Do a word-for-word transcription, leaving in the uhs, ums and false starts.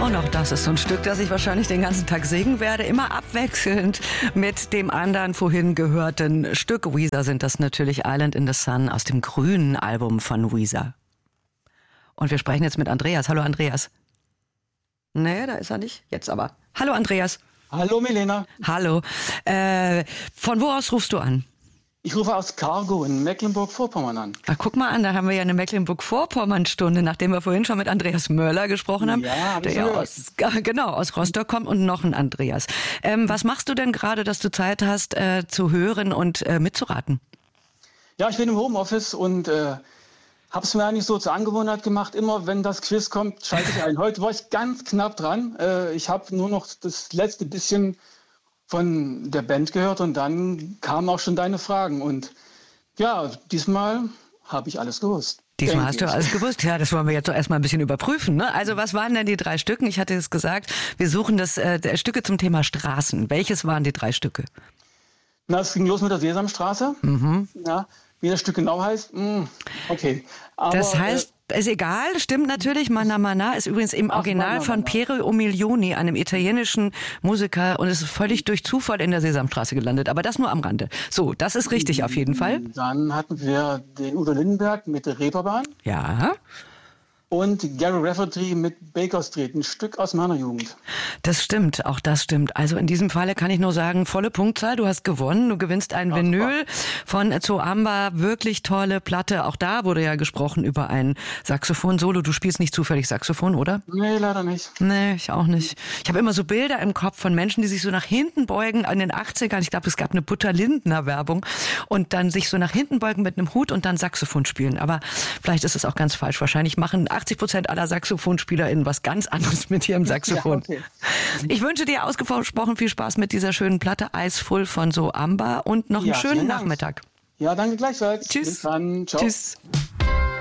Und auch das ist so ein Stück, das ich wahrscheinlich den ganzen Tag singen werde, immer abwechselnd mit dem anderen vorhin gehörten Stück. Weezer sind das natürlich, Island in the Sun aus dem grünen Album von Weezer. Und wir sprechen jetzt mit Andreas. Hallo Andreas. Nee, da ist er nicht. Jetzt aber. Hallo Andreas. Hallo Milena. Hallo. Äh, von wo aus rufst du an? Ich rufe aus Cargo in Mecklenburg-Vorpommern an. Ach, guck mal an, da haben wir ja eine Mecklenburg-Vorpommern-Stunde, nachdem wir vorhin schon mit Andreas Möller gesprochen haben, ja, der ja aus, genau, aus Rostock kommt, und noch ein Andreas. Ähm, was machst du denn gerade, dass du Zeit hast, äh, zu hören und äh, mitzuraten? Ja, ich bin im Homeoffice und äh, habe es mir eigentlich so zur Angewohnheit gemacht, immer wenn das Quiz kommt, schalte ich ein. Heute war ich ganz knapp dran. Äh, ich habe nur noch das letzte bisschen von der Band gehört und dann kamen auch schon deine Fragen. Und ja, diesmal habe ich alles gewusst. Diesmal hast du alles gewusst. Ja, das wollen wir jetzt doch erstmal ein bisschen überprüfen, ne? Also was waren denn die drei Stücken? Ich hatte es gesagt, wir suchen das äh, Stücke zum Thema Straßen. Welches waren die drei Stücke? Na, es ging los mit der Sesamstraße. Mhm. Ja, wie das Stück genau heißt, mh, okay. Aber, das heißt, äh, ist egal, stimmt natürlich. Mana Mana ist übrigens im Original von Piero Umilioni, einem italienischen Musiker, und es ist völlig durch Zufall in der Sesamstraße gelandet. Aber das nur am Rande. So, das ist richtig auf jeden Fall. Dann hatten wir den Udo Lindenberg mit der Reeperbahn. Ja. Und Gary Rafferty mit Baker Street, ein Stück aus meiner Jugend. Das stimmt, auch das stimmt. Also in diesem Falle kann ich nur sagen, volle Punktzahl, du hast gewonnen. Du gewinnst ein Ach, Vinyl von Zoamba, wirklich tolle Platte. Auch da wurde ja gesprochen über ein Saxophon-Solo. Du spielst nicht zufällig Saxophon, oder? Nee, leider nicht. Nee, ich auch nicht. Ich habe immer so Bilder im Kopf von Menschen, die sich so nach hinten beugen an den achtzigern. Ich glaube, es gab eine Butter-Lindner-Werbung. Und dann sich so nach hinten beugen mit einem Hut und dann Saxophon spielen. Aber vielleicht ist es auch ganz falsch. Wahrscheinlich machen achtzig Prozent aller SaxophonspielerInnen was ganz anderes mit ihrem Saxophon. Ja, okay. Ich wünsche dir ausgesprochen viel Spaß mit dieser schönen Platte Eyes Full von Zoamba und noch einen ja, schönen Nachmittag. Ja, danke gleichfalls. Tschüss. Bis dann. Ciao. Tschüss.